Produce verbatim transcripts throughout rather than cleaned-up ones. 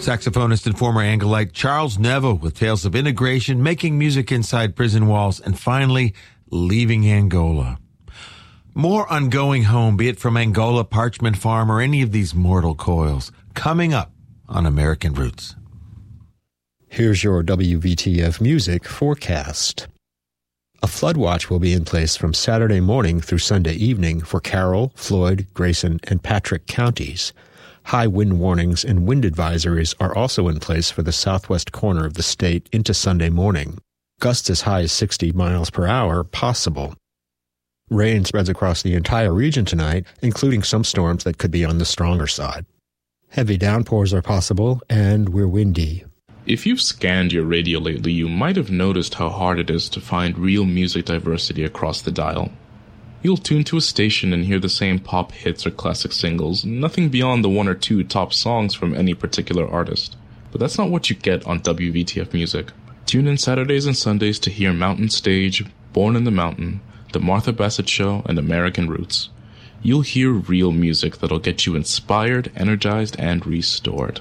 Saxophonist and former Angolite Charles Neville with tales of integration, making music inside prison walls, and finally leaving Angola. More on going home, be it from Angola, Parchment Farm, or any of these mortal coils, coming up on American Roots. Here's your W V T F music forecast. A flood watch will be in place from Saturday morning through Sunday evening for Carroll, Floyd, Grayson, and Patrick counties. High wind warnings and wind advisories are also in place for the southwest corner of the state into Sunday morning. Gusts as high as sixty miles per hour possible. Rain spreads across the entire region tonight, including some storms that could be on the stronger side. Heavy downpours are possible, and we're windy. If you've scanned your radio lately, you might have noticed how hard it is to find real music diversity across the dial. You'll tune to a station and hear the same pop hits or classic singles, nothing beyond the one or two top songs from any particular artist. But that's not what you get on W V T F Music. Tune in Saturdays and Sundays to hear Mountain Stage, Born in the Mountain, The Martha Bassett Show, and American Roots. You'll hear real music that'll get you inspired, energized, and restored.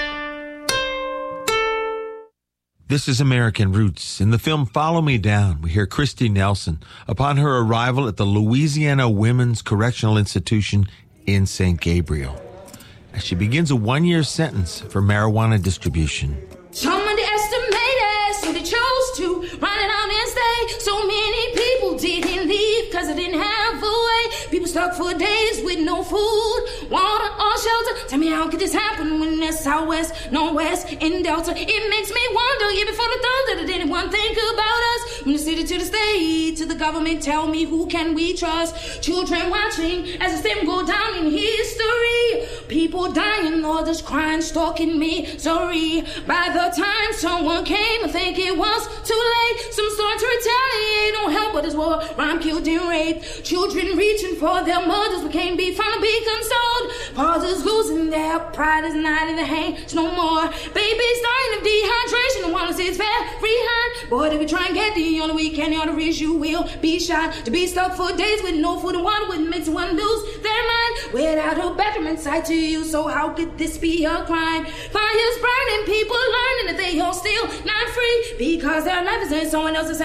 This is American Roots. In the film Follow Me Down, we hear Christy Nelson upon her arrival at the Louisiana Women's Correctional Institution in Saint Gabriel, as she begins a one-year sentence for marijuana distribution. Some underestimated, so they chose to run it out and stay. So many people didn't leave because they didn't have a way. People stuck for days with no food, water, or shelter. Tell me, how could this happen when there's Southwest, Northwest, and Delta? It makes me wonder, even for the thunder, did anyone think about us? From the city to the state, to the government, tell me, who can we trust? Children watching as the same go down in history. People dying, others crying, stalking me. Sorry, by the time someone came, I think it was too late. Some start to retaliate, don't help but this war, rhyme, killed, and raped. Children reaching for their mothers, but can't be found to be consoled. Fathers losing their pride is not in the hands no more. Babies dying of dehydration, the one is very hard. Boy, if you try and get the only weekend arteries, you will be shot. To be stuck for days with no food and water wouldn't make someone lose their mind. Without a betterment side to you, so how could this be a crime? Fires burning, people learning that they are still not free because their life is in someone else's hands.